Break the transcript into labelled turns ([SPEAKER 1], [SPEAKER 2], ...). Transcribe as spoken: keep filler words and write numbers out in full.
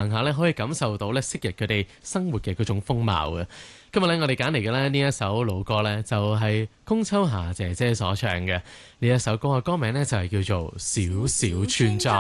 [SPEAKER 1] 下咧，可以感受到咧昔日佢哋生活嘅嗰種風貌嘅。今日咧，我哋揀嚟嘅咧呢一首老歌咧，就係龔秋霞姐姐所唱嘅呢一首歌嘅歌名咧，就係叫做《小小村莊》。